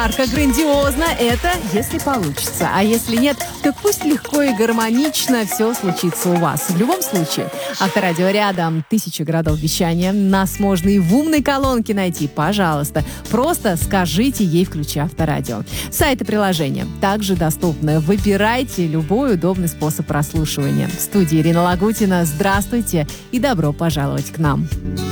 Ярко, грандиозно — это если получится. А если нет, то пусть легко и гармонично все случится у вас. В любом случае, Авторадио рядом, 1000 городов вещания. Нас можно и в умной колонке найти. Пожалуйста, просто скажите ей «Включи Авторадио». Сайт и приложение также доступны. Выбирайте любой удобный способ прослушивания. В студии Ирина Лагутина. Здравствуйте и добро пожаловать к нам.